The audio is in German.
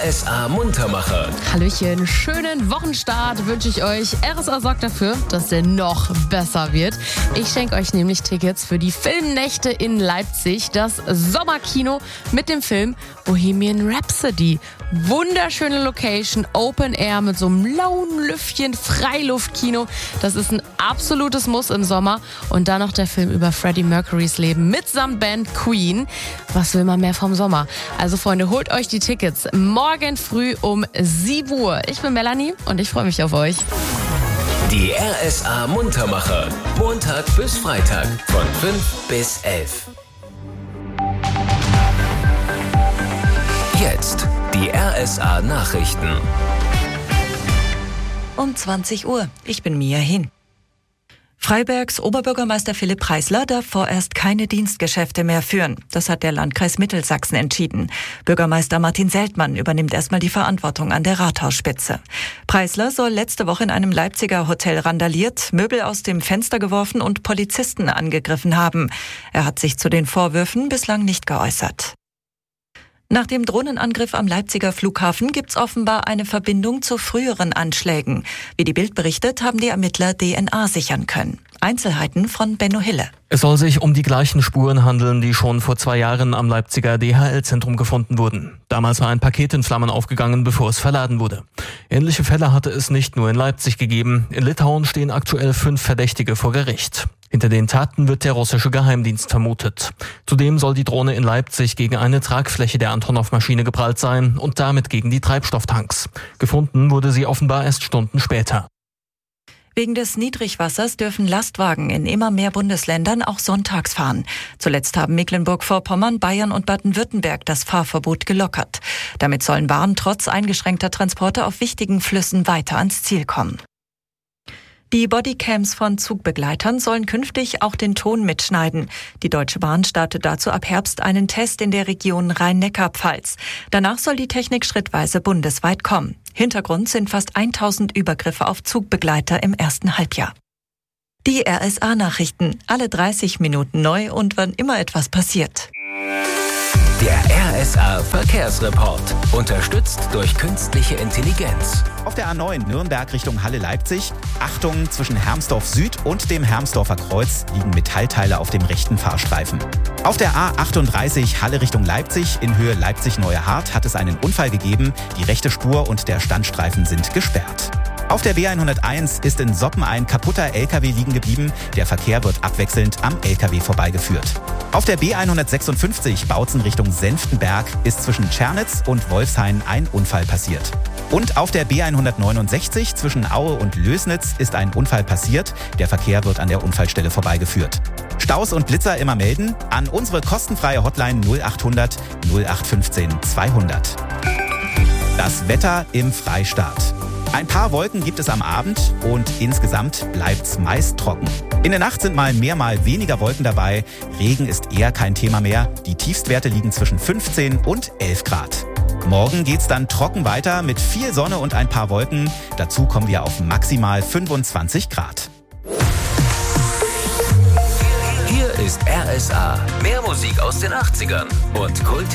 RSA Muntermacher. Hallöchen, schönen Wochenstart wünsche ich euch. RSA sorgt dafür, dass der noch besser wird. Ich schenke euch nämlich Tickets für die Filmnächte in Leipzig, das Sommerkino mit dem Film Bohemian Rhapsody. Wunderschöne Location, Open Air mit so einem lauen Lüftchen, Freiluftkino. Das ist ein absolutes Muss im Sommer. Und dann noch der Film über Freddie Mercurys Leben mitsamt Band Queen. Was will man mehr vom Sommer? Also Freunde, holt euch die Tickets morgen früh um 7 Uhr. Ich bin Melanie und ich freue mich auf euch. Die RSA Muntermacher. Montag bis Freitag von 5 bis 11. Jetzt die RSA Nachrichten. Um 20 Uhr. Ich bin Mia Hin. Freibergs Oberbürgermeister Philipp Preisler darf vorerst keine Dienstgeschäfte mehr führen. Das hat der Landkreis Mittelsachsen entschieden. Bürgermeister Martin Seltmann übernimmt erstmal die Verantwortung an der Rathausspitze. Preisler soll letzte Woche in einem Leipziger Hotel randaliert, Möbel aus dem Fenster geworfen und Polizisten angegriffen haben. Er hat sich zu den Vorwürfen bislang nicht geäußert. Nach dem Drohnenangriff am Leipziger Flughafen gibt's offenbar eine Verbindung zu früheren Anschlägen. Wie die Bild berichtet, haben die Ermittler DNA sichern können. Einzelheiten von Benno Hille. Es soll sich um die gleichen Spuren handeln, die schon vor 2 Jahren am Leipziger DHL-Zentrum gefunden wurden. Damals war ein Paket in Flammen aufgegangen, bevor es verladen wurde. Ähnliche Fälle hatte es nicht nur in Leipzig gegeben. In Litauen stehen aktuell 5 Verdächtige vor Gericht. Hinter den Taten wird der russische Geheimdienst vermutet. Zudem soll die Drohne in Leipzig gegen eine Tragfläche der Antonov-Maschine geprallt sein und damit gegen die Treibstofftanks. Gefunden wurde sie offenbar erst Stunden später. Wegen des Niedrigwassers dürfen Lastwagen in immer mehr Bundesländern auch sonntags fahren. Zuletzt haben Mecklenburg-Vorpommern, Bayern und Baden-Württemberg das Fahrverbot gelockert. Damit sollen Waren trotz eingeschränkter Transporte auf wichtigen Flüssen weiter ans Ziel kommen. Die Bodycams von Zugbegleitern sollen künftig auch den Ton mitschneiden. Die Deutsche Bahn startet dazu ab Herbst einen Test in der Region Rhein-Neckar-Pfalz. Danach soll die Technik schrittweise bundesweit kommen. Hintergrund sind fast 1000 Übergriffe auf Zugbegleiter im ersten Halbjahr. Die RSA-Nachrichten, alle 30 Minuten neu und wann immer etwas passiert. Der RSA Verkehrsreport. Unterstützt durch künstliche Intelligenz. Auf der A9 Nürnberg Richtung Halle-Leipzig. Achtung, zwischen Hermsdorf Süd und dem Hermsdorfer Kreuz liegen Metallteile auf dem rechten Fahrstreifen. Auf der A38 Halle Richtung Leipzig in Höhe Leipzig-Neue Hart hat es einen Unfall gegeben. Die rechte Spur und der Standstreifen sind gesperrt. Auf der B101 ist in Soppen ein kaputter LKW liegen geblieben. Der Verkehr wird abwechselnd am LKW vorbeigeführt. Auf der B156 Bautzen Richtung Senftenberg ist zwischen Tschernitz und Wolfshain ein Unfall passiert. Und auf der B169 zwischen Aue und Lößnitz ist ein Unfall passiert. Der Verkehr wird an der Unfallstelle vorbeigeführt. Staus und Blitzer immer melden an unsere kostenfreie Hotline 0800 0815 200. Das Wetter im Freistaat. Ein paar Wolken gibt es am Abend und insgesamt bleibt's meist trocken. In der Nacht sind mal mehr, mal weniger Wolken dabei. Regen ist eher kein Thema mehr. Die Tiefstwerte liegen zwischen 15 und 11 Grad. Morgen geht's dann trocken weiter mit viel Sonne und ein paar Wolken. Dazu kommen wir auf maximal 25 Grad. Hier ist RSA. Mehr Musik aus den 80ern und Kult.